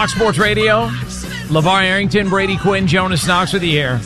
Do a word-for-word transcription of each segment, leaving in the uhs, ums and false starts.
Fox Sports Radio, LeVar Arrington, Brady Quinn, Jonas Knox with you here.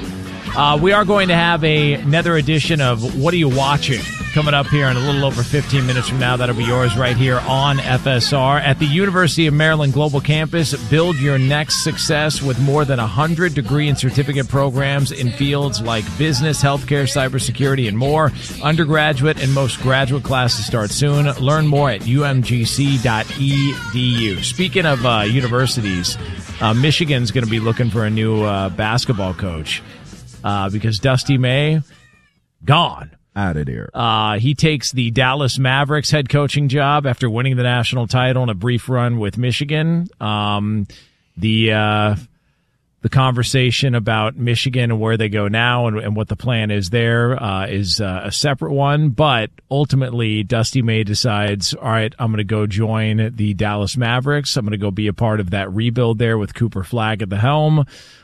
Uh, we are going to have a, another edition of What Are You Watching coming up here in a little over fifteen minutes from now. That'll be yours right here on F S R. At the University of Maryland Global Campus, build your next success with more than one hundred degree and certificate programs in fields like business, healthcare, cybersecurity, and more. Undergraduate and most graduate classes start soon. Learn more at u m g c dot e d u. Speaking of uh, universities, uh, Michigan's going to be looking for a new uh, basketball coach. Uh, because Dusty May, gone. Out of there. Uh, he takes the Dallas Mavericks head coaching job after winning the national title in a brief run with Michigan. Um, the uh, the conversation about Michigan and where they go now and, and what the plan is there uh, is uh, a separate one. But ultimately, Dusty May decides, all right, I'm going to go join the Dallas Mavericks. I'm going to go be a part of that rebuild there with Cooper Flagg at the helm.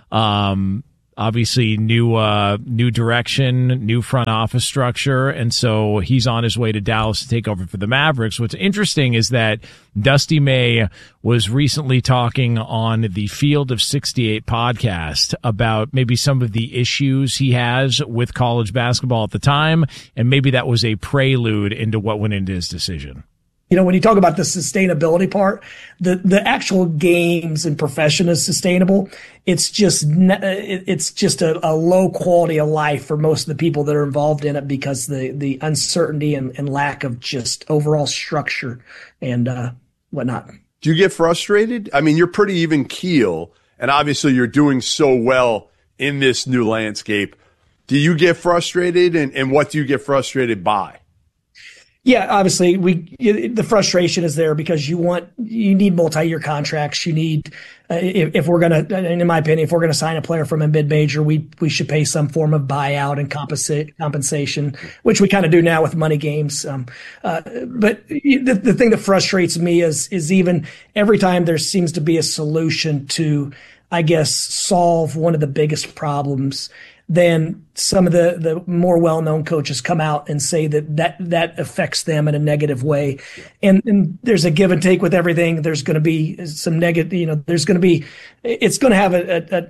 Um Obviously, new uh, new direction, new front office structure, and so he's on his way to Dallas to take over for the Mavericks. What's interesting is that Dusty May was recently talking on the Field of sixty-eight podcast about maybe some of the issues he has with college basketball at the time, and maybe that was a prelude into what went into his decision. You know, when you talk about the sustainability part, the, the actual games and profession is sustainable. It's just it's just a, a low quality of life for most of the people that are involved in it because the the uncertainty and, and lack of just overall structure and uh, whatnot. Do you get frustrated? I mean, you're pretty even keel, and obviously you're doing so well in this new landscape. Do you get frustrated, and, and what do you get frustrated by? Yeah, obviously, we the frustration is there because you want you need multi-year contracts. You need uh, if, if we're gonna, in my opinion, if we're gonna sign a player from a mid-major, we we should pay some form of buyout and compensate compensation, which we kind of do now with money games. Um, uh, but the, the thing that frustrates me is is even every time there seems to be a solution to, I guess, solve one of the biggest problems, then some of the, the more well-known coaches come out and say that that, that affects them in a negative way. And, and there's a give and take with everything. There's going to be some negative, you know, there's going to be, it's going to have a, a,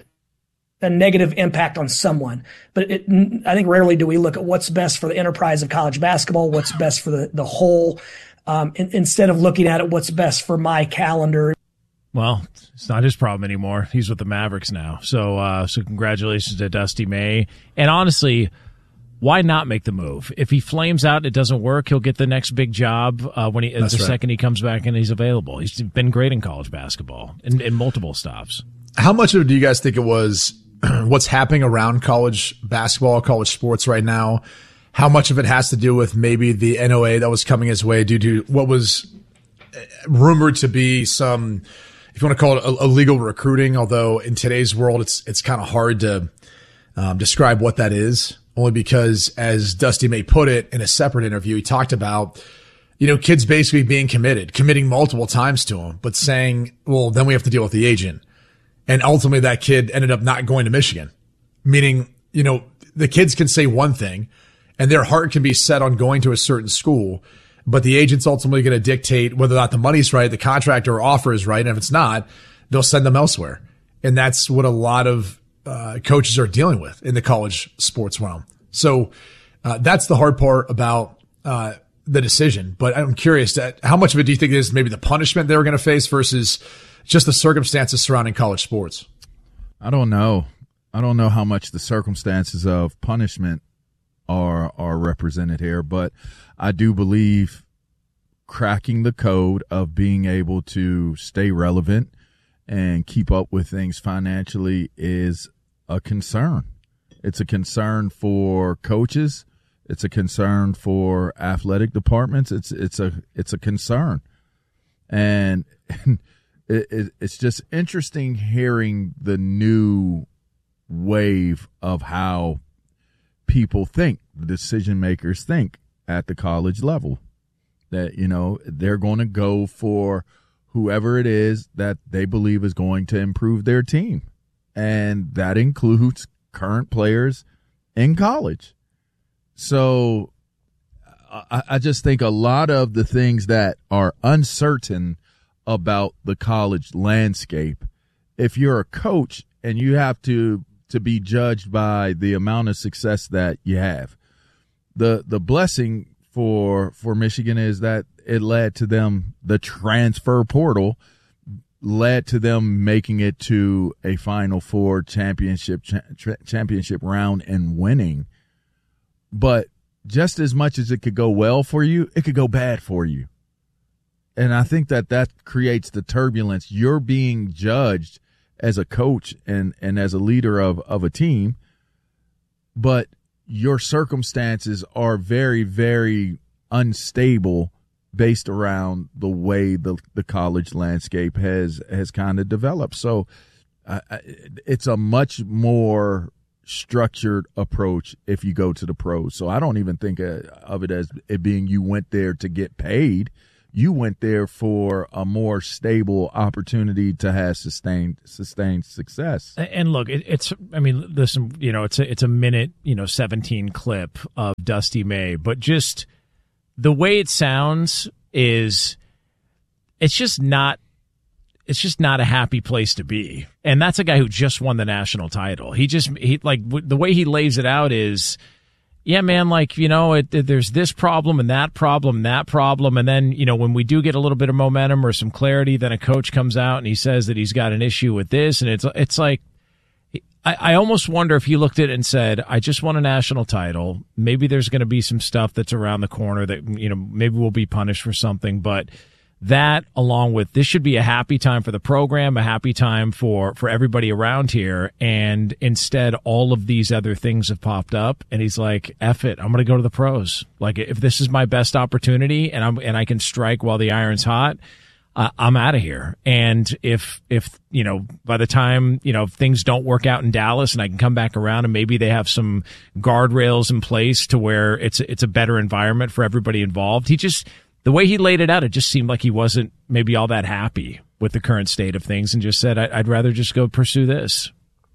a negative impact on someone. But it, I think rarely do we look at what's best for the enterprise of college basketball, what's best for the, the whole, um, in, instead of looking at it, what's best for my calendar. Well, it's not his problem anymore. He's with the Mavericks now. So uh, so congratulations to Dusty May. And honestly, why not make the move? If he flames out and it doesn't work, he'll get the next big job uh, when he the right. second he comes back and he's available. He's been great in college basketball in, in multiple stops. How much of it do you guys think it was what's happening around college basketball, college sports right now? How much of it has to do with maybe the N O A that was coming his way due to what was rumored to be some – if you want to call it illegal recruiting, although in today's world, it's, it's kind of hard to um, describe what that is, only because as Dusty May put it in a separate interview, he talked about, you know, kids basically being committed, committing multiple times to him, but saying, well, then we have to deal with the agent. And ultimately that kid ended up not going to Michigan, meaning, you know, the kids can say one thing and their heart can be set on going to a certain school, but the agent's ultimately going to dictate whether or not the money's right, the contract or offer is right. And if it's not, they'll send them elsewhere. And that's what a lot of uh, coaches are dealing with in the college sports realm. So uh, that's the hard part about uh, the decision. But I'm curious, that how much of it do you think is maybe the punishment they were going to face versus just the circumstances surrounding college sports? I don't know. I don't know how much the circumstances of punishment are are represented here, but I do believe cracking the code of being able to stay relevant and keep up with things financially is a concern. It's a concern for coaches. It's a concern for athletic departments. It's it's a it's a concern, and it, it, it's just interesting hearing the new wave of how people think, the decision makers think at the college level, that, you know, they're going to go for whoever it is that they believe is going to improve their team. And that includes current players in college. So I, I just think a lot of the things that are uncertain about the college landscape. If you're a coach and you have to to be judged by the amount of success that you have, the the blessing for for Michigan is that it led to them, the transfer portal led to them making it to a Final Four championship cha- championship round and winning. But just as much as it could go well for you, it could go bad for you. And I think that that creates the turbulence. You're being judged as a coach and, and as a leader of, of a team, but your circumstances are very, very unstable based around the way the, the college landscape has, has kind of developed. So uh, it's a much more structured approach if you go to the pros. So I don't even think of it as it being you went there to get paid. You went there for a more stable opportunity to have sustained sustained success. And look, it, it's I mean, listen, you know, it's a, it's a minute, you know, seventeen clip of Dusty May, but just the way it sounds is it's just not it's just not a happy place to be. And that's a guy who just won the national title. He just he like w- the way he lays it out is, yeah, man, like, you know, it, it, there's this problem and that problem, and that problem. And then, you know, when we do get a little bit of momentum or some clarity, then a coach comes out and he says that he's got an issue with this. And it's, it's like, I, I almost wonder if he looked at it and said, I just won a national title. Maybe there's going to be some stuff that's around the corner that, you know, maybe we'll be punished for something. But that, along with this, should be a happy time for the program, a happy time for, for everybody around here. And instead, all of these other things have popped up. And he's like, F it, I'm going to go to the pros. Like, if this is my best opportunity and I'm, and I can strike while the iron's hot, uh, I'm out of here. And if, if, you know, by the time, you know, things don't work out in Dallas and I can come back around and maybe they have some guardrails in place to where it's, it's a better environment for everybody involved. He just, the way he laid it out, it just seemed like he wasn't maybe all that happy with the current state of things and just said, I'd rather just go pursue this.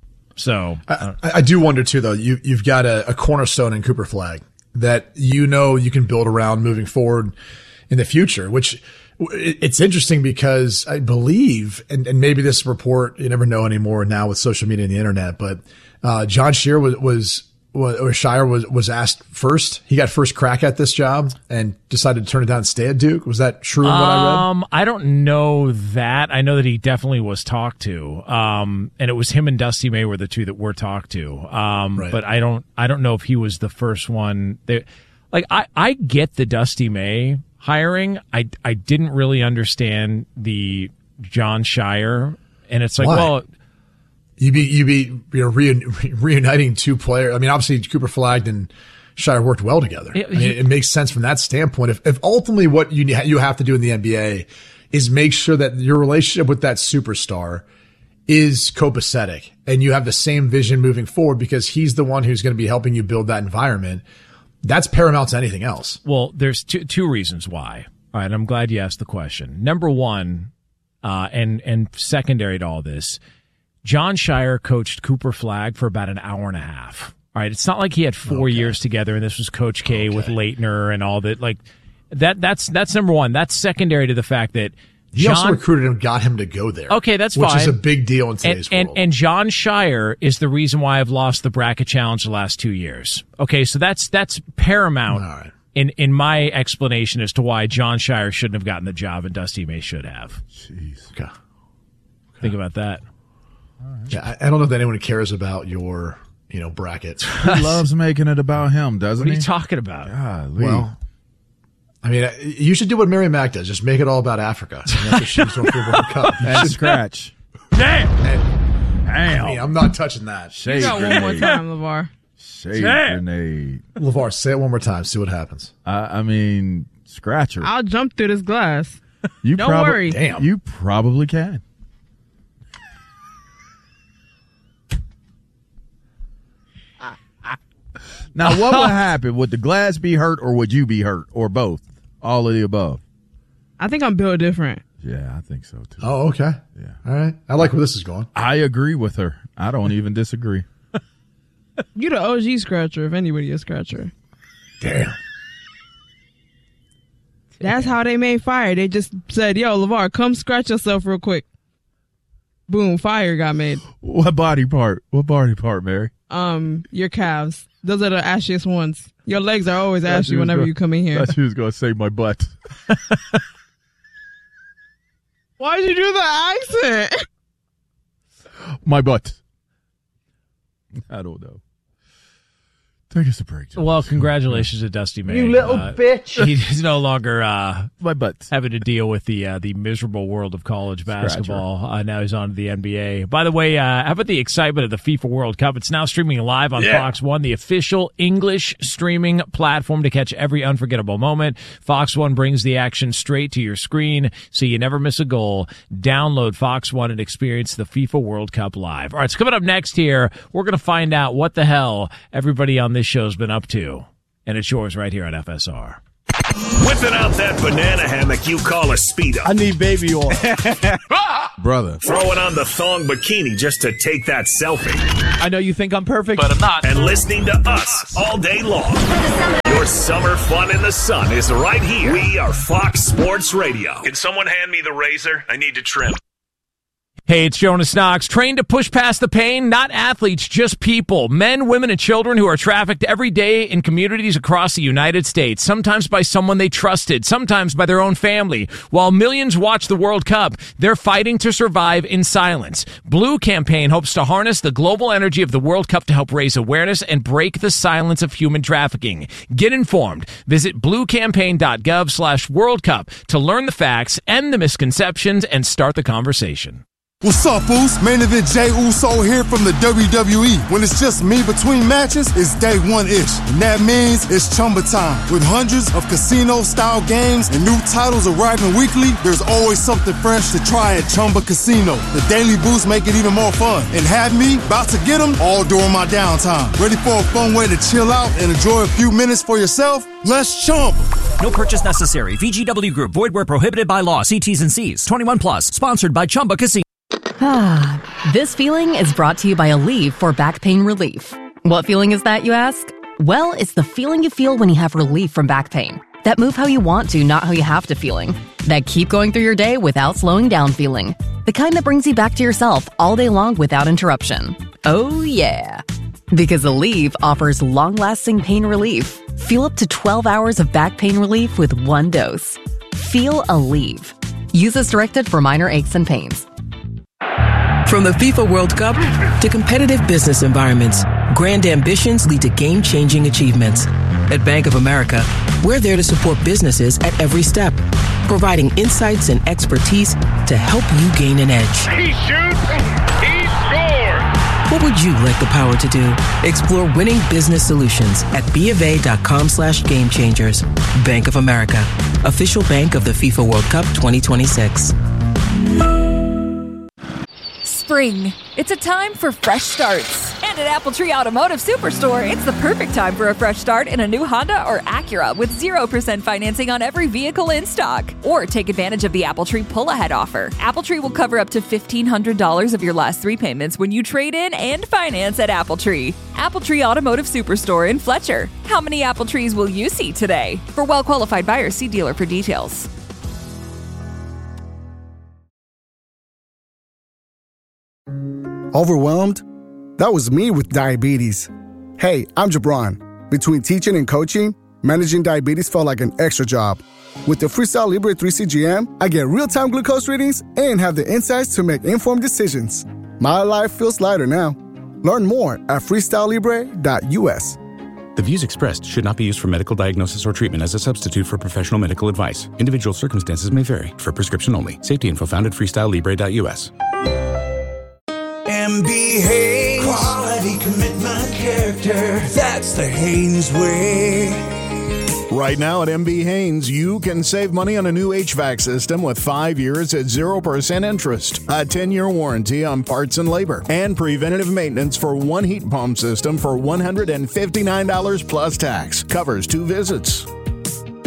So I, I do wonder too, though, you, you've got a, a cornerstone in Cooper Flagg that, you know, you can build around moving forward in the future, which it's interesting because I believe, and, and maybe this report, you never know anymore now with social media and the internet, but, uh, John Scheer was, was, or Scheyer was, was asked first. He got first crack at this job and decided to turn it down and stay at Duke. Was that true in what I read? Um, I don't know that. I know that he definitely was talked to. Um, and it was him and Dusty May were the two that were talked to. Um, right. but I don't, I don't know if he was the first one. They, like, I, I get the Dusty May hiring. I, I didn't really understand the John Scheyer. And it's like, Why? well, You be you be you know reun, reuniting two players. I mean, obviously Cooper Flagg and Scheyer worked well together. I mean, it makes sense from that standpoint. If if ultimately what you you have to do in the N B A is make sure that your relationship with that superstar is copacetic and you have the same vision moving forward because he's the one who's going to be helping you build that environment, that's paramount to anything else. Well, there's two two reasons why. All right, I'm glad you asked the question. Number one, uh, and and secondary to all this, John Scheyer coached Cooper Flagg for about an hour and a half. All right. It's not like he had four okay. years together and this was Coach K okay. with Leitner and all that. Like that, that's, that's number one. That's secondary to the fact that he John, also recruited him, got him to go there. Okay. That's which fine. Which is a big deal in today's and, world. And, and John Scheyer is the reason why I've lost the bracket challenge the last two years. Okay. So that's, that's paramount all right. in, in my explanation as to why John Scheyer shouldn't have gotten the job and Dusty May should have. Jeez. Okay. Okay. Think about that. Right. Yeah, I, I don't know that anyone cares about your, you know, bracket. He loves making it about him, doesn't he? What are you talking about? Golly. Well, I mean, you should do what Mary Mack does. Just make it all about Africa. And that's what she's doing for World Cup. And scratch. Damn. And, Damn. I mean, I'm not touching that. Shade you got grenade. One more time, LeVar. Shade Damn. Grenade. LeVar, say it one more time. See what happens. Uh, I mean, scratch her. I'll jump through this glass. You Don't prob- worry. Damn. You probably can. Now, what would happen? Would the glass be hurt or would you be hurt? Or both? All of the above? I think I'm built different. Yeah, I think so, too. Oh, okay. Yeah. All right. I like where this is going. I agree with her. I don't even disagree. You the O G scratcher, if anybody is scratcher. Damn. That's how they made fire. They just said, yo, LeVar, come scratch yourself real quick. Boom, fire got made. What body part? What body part, Mary? Um, your calves. Those are the ashiest ones. Your legs are always Thought ashy you was whenever gonna- you come in here. Thought she was going to say my butt. Why'd you do the accent? My butt. I don't know. Take us a break. John. Well, congratulations to Dusty May. You little Uh, bitch. He's no longer uh, My butt. having to deal with the uh, the miserable world of college basketball. Uh, now he's on to the N B A. By the way, uh, how about the excitement of the FIFA World Cup? It's now streaming live on Yeah. Fox One, the official English streaming platform to catch every unforgettable moment. Fox One brings the action straight to your screen, so you never miss a goal. Download Fox One and experience the FIFA World Cup live. All right, so coming up next here, we're going to find out what the hell everybody on this show's been up to, and it's yours right here on F S R. Whipping out that banana hammock you call a speedo. I need baby oil. Brother. Throwing on the thong bikini just to take that selfie. I know you think I'm perfect, But I'm not. And listening to us all day long. Your summer fun in the sun is right here. We are Fox Sports Radio. Can someone hand me the razor? I need to trim. Hey, it's Jonas Knox. Trained to push past the pain? Not athletes, just people. Men, women, and children who are trafficked every day in communities across the United States. Sometimes by someone they trusted, sometimes by their own family. While millions watch the World Cup, they're fighting to survive in silence. Blue Campaign hopes to harness the global energy of the World Cup to help raise awareness and break the silence of human trafficking. Get informed. Visit bluecampaign.gov slash World Cup to learn the facts, end the misconceptions, and start the conversation. What's up, Boost? Main event Jey Uso here from the W W E. When it's just me between matches, it's day one-ish. And that means it's Chumba time. With hundreds of casino-style games and new titles arriving weekly, there's always something fresh to try at Chumba Casino. The Daily Boost make it even more fun. And have me about to get them all during my downtime. Ready for a fun way to chill out and enjoy a few minutes for yourself? Let's Chumba. No purchase necessary. V G W Group. Void where prohibited by law. See T's and C's. twenty-one plus. Sponsored by Chumba Casino. Ah, this feeling is brought to you by Aleve for back pain relief. What feeling is that, you ask? Well, it's the feeling you feel when you have relief from back pain. That move how you want to, not how you have to feeling. That keep going through your day without slowing down feeling. The kind that brings you back to yourself all day long without interruption. Oh, yeah. Because Aleve offers long-lasting pain relief. Feel up to twelve hours of back pain relief with one dose. Feel Aleve. Use as directed for minor aches and pains. From the FIFA World Cup to competitive business environments, grand ambitions lead to game-changing achievements. At Bank of America, we're there to support businesses at every step, providing insights and expertise to help you gain an edge. He shoots. He scores. What would you like the power to do? Explore winning business solutions at BofA.com slash game changers. Bank of America, official bank of the FIFA World Cup twenty twenty-six. Spring. It's a time for fresh starts. And at Apple Tree Automotive Superstore, it's the perfect time for a fresh start in a new Honda or Acura with zero percent financing on every vehicle in stock. Or take advantage of the Apple Tree pull-ahead offer. Apple Tree will cover up to fifteen hundred dollars of your last three payments when you trade in and finance at Apple Tree. Apple Tree Automotive Superstore in Fletcher. How many Apple Trees will you see today? For well-qualified buyers, see dealer for details. Overwhelmed? That was me with diabetes. Hey, I'm Jabron. Between teaching and coaching, managing diabetes felt like an extra job. With the Freestyle Libre three C G M, I get real-time glucose readings and have the insights to make informed decisions. My life feels lighter now. Learn more at freestyle libre dot u s. The views expressed should not be used for medical diagnosis or treatment as a substitute for professional medical advice. Individual circumstances may vary. For prescription only. Safety info found at freestyle libre dot u s. M B Haynes. Quality, commitment, character. That's the Haynes way. Right now at M B Haynes, you can save money on a new H V A C system with five years at zero percent interest, a ten-year warranty on parts and labor, and preventative maintenance for one heat pump system for one hundred fifty-nine dollars plus tax. Covers two visits.